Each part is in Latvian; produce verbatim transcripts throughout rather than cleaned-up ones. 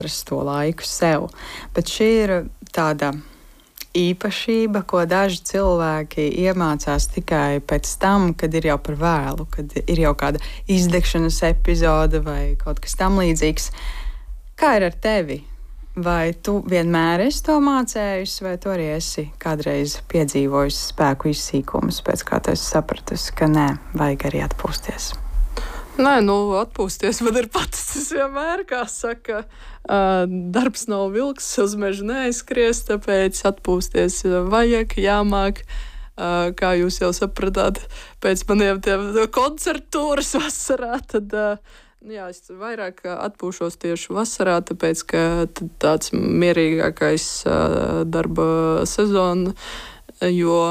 atrast to laiku sev. Bet šī ir tāda īpašība, ko daži cilvēki iemācās tikai pēc tam, kad ir jau par vēlu, kad ir jau kāda izdegšanas epizode vai kaut kas tam līdzīgs. Kā ir ar tevi? Vai tu vienmēr esi to mācējis, vai tu arī esi kādreiz piedzīvojis spēku izsīkumus, pēc kā tu esi sapratusi, ka nē, vajag arī atpūsties? Nē, nu, atpūsties man ir paticis vienmēr, kā saka, uh, darbs nav vilks, uz mežu neaizskries, tāpēc atpūsties vajag, jāmāk. Uh, kā jūs jau sapratāt, pēc maniem koncertūras vasarā, tad uh, jā, es vairāk atpūšos tieši vasarā, tāpēc, ka tāds mierīgākais uh, darba sezona, jo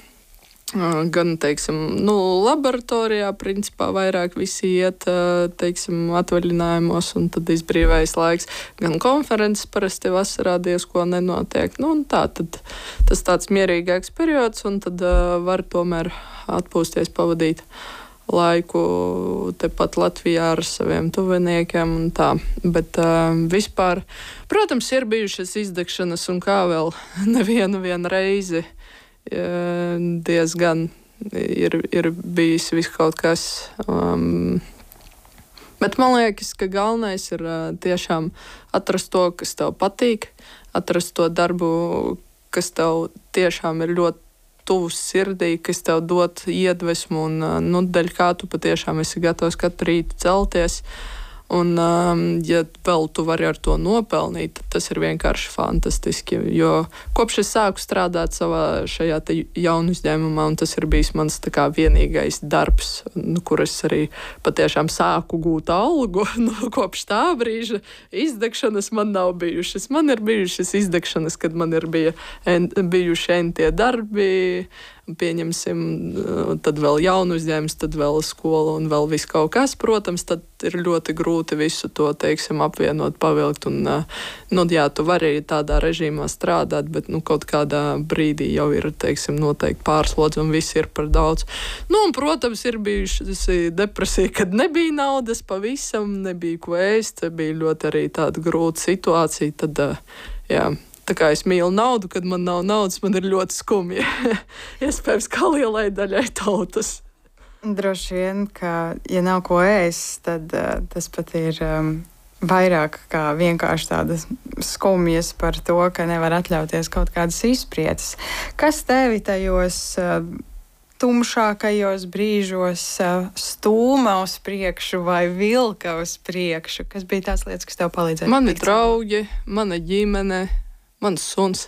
gan, teiksim, nu, laboratorijā principā vairāk visi iet, teiksim, atvaļinājumos un tad izbrīvais laiks, gan konferences parasti vasarā diezko nenotiek. Nu, un tā, tad tas tāds mierīgāks periods un tad uh, var tomēr atpūsties, pavadīt laiku tepat Latvijā ar saviem tuviniekiem un tā. Bet uh, vispār, protams, ir bijušas izdegšanas un kā vēl nevienu vienu reizi diezgan ir, ir bijis viss kaut kas. Um, bet man liekas, ka galvenais ir uh, tiešām atrast to, kas tev patīk, atrast to darbu, kas tev tiešām ir ļoti tuvs sirdī, kas tev dod iedvesmu un uh, nu, daļ kā tu patiešām esi gatavs katru rītu celties. Un, um, ja vēl tu vari ar to nopelnīt, tad tas ir vienkārši fantastiski. Jo kopš es sāku strādāt savā šajā jaunu uzņēmumā, un tas ir bijis mans tā kā vienīgais darbs, nu, kur es arī patiešām sāku gūt algu. Nu, kopš tā brīža izdegšanas man nav bijušas. Man ir bijušas izdegšanas, kad man ir bija en, bijuši entie darbi, pieņemsim, tad vēl jaunu uzņēmums, tad vēl skola un vēl viss kaut kas, protams, tad ir ļoti grūti visu to, teiksim, apvienot, pavilkt un, nu, jā, tu vari tādā režīmā strādāt, bet, nu, kaut kādā brīdī jau ir, teiksim, noteikti pārslodze un viss ir par daudz. Nu, un, protams, ir bijuši depresija, kad nebija naudas pavisam, nebija ko ēst, bija ļoti arī tāda grūta situācija, tad, jā, tā kā es mīlu naudu, kad man nav naudas, man ir ļoti skumji. Iespējams, kā lielai daļai tautas. Droši vien, ka, ja nav ko ēst, tad uh, tas pat ir um, vairāk kā vienkārši tādas skumjas par to, ka nevar atļauties kaut kādas izprieces. Kas tevi tajos uh, tumšākajos brīžos uh, stūma uz priekšu vai vilka uz priekšu? Kas bija tās lietas, kas tev palīdzēja? Mani draugi, mana ģimene, mans suns.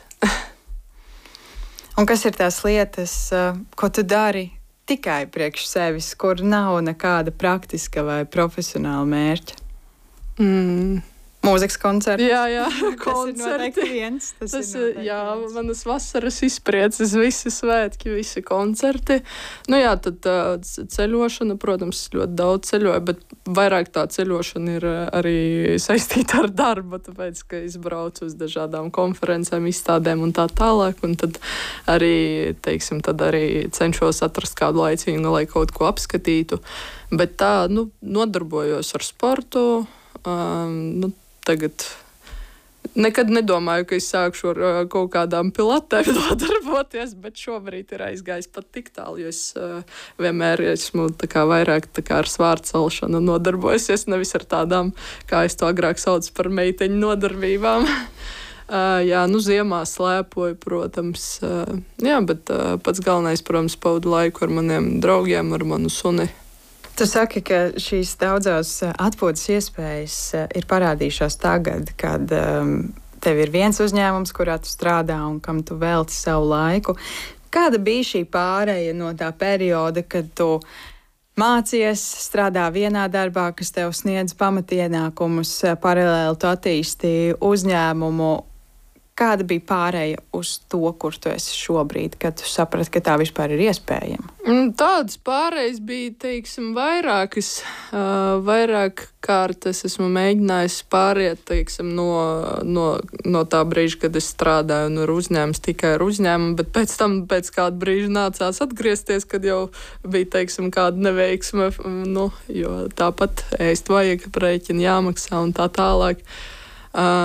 Un kas ir tās lietas, ko tu dari tikai priekš sevis, kur nav nekāda praktiska vai profesionāla mērķa? Mm. Mūzikas koncerti. Jā, jā, koncerti. Tas ir viens. Tas tas ir jā, viens. Manas vasaras izprieces, visi svētki, visi koncerti. Nu jā, tad tā ceļošana, protams, ļoti daudz ceļoju, bet vairāk tā ceļošana ir arī saistīta ar darbu, tāpēc, ka es braucu uz dažādām konferencēm, izstādēm un tā tālāk, un tad arī, teiksim, tad arī cenšos atrast kādu laiciņu, lai kaut ko apskatītu. Bet tā, nu, nodarbojos ar sportu, um, nu, tagad nekad nedomāju, ka es sākšu ar uh, kaut kādām pilatēm nodarboties, bet šobrīd ir aizgājis pat tik tālu, jo es uh, vienmēr esmu tā kā vairāk tā kā ar svārdu celšanu nodarbojusies, nevis ar tādām, kā es to agrāk saucu par meiteņu nodarbībām. Uh, jā, nu ziemā slēpoju, protams, uh, jā, bet uh, pats galvenais, protams, pavadu laiku ar maniem draugiem, ar manu suni. Tu saki, ka šīs daudzās atpūtas iespējas ir parādījušās tagad, kad um, tev ir viens uzņēmums, kurā tu strādā un kam tu velti savu laiku. Kāda bija šī pāreja no tā perioda, kad tu mācies, strādā vienā darbā, kas tev sniedz pamatienākumus, paralēli tu attīstīji uzņēmumu? Kāda bija pāreja uz to, kur tu esi šobrīd, kad tu saprati, ka tā vispār ir iespējama? Tādas pārejas bija, teiksim, vairākas. Uh, vairāk kārtas esmu mēģinājis pāriet, teiksim, no, no, no tā brīža, kad es strādāju un ir uzņēmums tikai ar uzņēmumu, bet pēc tam pēc kāda brīža nācās atgriezties, kad jau bija, teiksim, kāda neveiksme, nu, jo tāpat ēst vajag, rēķini jāmaksā un tā tālāk. Uh,